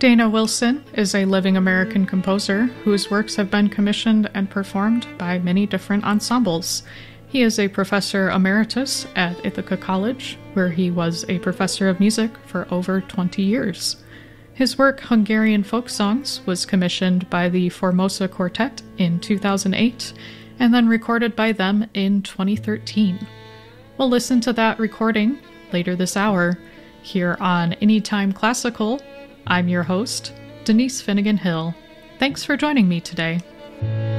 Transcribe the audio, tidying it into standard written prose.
Dana Wilson is a living American composer whose works have been commissioned and performed by many different ensembles. He is a professor emeritus at Ithaca College, where he was a professor of music for over 20 years. His work, Hungarian Folk Songs, was commissioned by the Formosa Quartet in 2008 and then recorded by them in 2013. We'll listen to that recording later this hour here on Anytime Classical. I'm your host, Denise Finnegan Hill. Thanks for joining me today.